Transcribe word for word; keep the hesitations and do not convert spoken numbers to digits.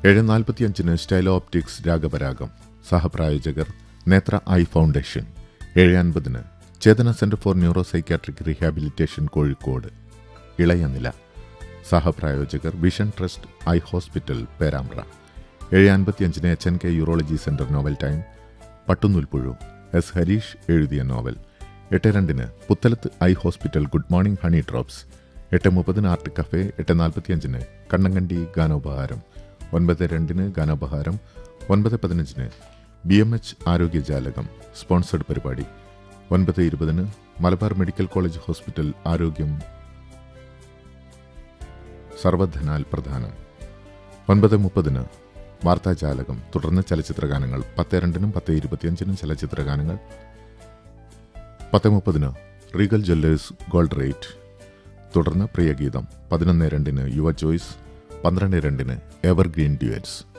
ഏഴ് നാൽപ്പത്തിയഞ്ചിന് സ്റ്റൈലോ ഓപ്റ്റിക്സ് രാഗപരാഗം. സഹപ്രായോജകർ നേത്ര ഐ ഫൗണ്ടേഷൻ. ഏഴ് അൻപതിന് ചേതന centre for neuro psychiatric rehabilitation Kozhikode. ഇളയനില. സഹപ്രായോജകർ vision trust eye hospital Perambra. ഏഴ് അൻപത്തിയഞ്ചിന് H N K urology centre novel time. പട്ടുനൂൽപ്പുഴു S Harish എഴുതിയ നോവൽ. എട്ട് രണ്ടിന് Puthalath eye hospital good morning honey drops. എട്ട് മുപ്പതിന് ആർട്ട് കഫേ. എട്ട് നാൽപ്പത്തിയഞ്ചിന് കണ്ണങ്കണ്ടി ഗാനോപഹാരം. ഒൻപത് രണ്ടിന് ഗാനോപഹാരം. ഒൻപത് പതിനഞ്ചിന് ബി എം എച്ച് ആരോഗ്യജാലകം സ്പോൺസർഡ് പരിപാടി. ഒൻപത് ഇരുപതിന് മലബാർ മെഡിക്കൽ കോളേജ് ഹോസ്പിറ്റൽ ആരോഗ്യം സർവധനാൽ പ്രധാനം. ഒൻപത് മുപ്പതിന് വാർത്താജാലകം. തുടർന്ന് ചലച്ചിത്രഗാനങ്ങൾ. പത്ത് രണ്ടിനും പത്ത് ഇരുപത്തിയഞ്ചിനും ചലച്ചിത്രഗാനങ്ങൾ. പത്ത് മുപ്പതിന് റീഗൽ ജ്വല്ലേഴ്സ് ഗോൾഡ് റേറ്റ്. തുടർന്ന് പ്രിയഗീതം. പതിനൊന്ന് രണ്ടിന് യുവ ചോയ്സ്. പന്ത്രണ്ട് രണ്ടിന് എവർഗ്രീൻ ഡ്യുവറ്റ്സ്.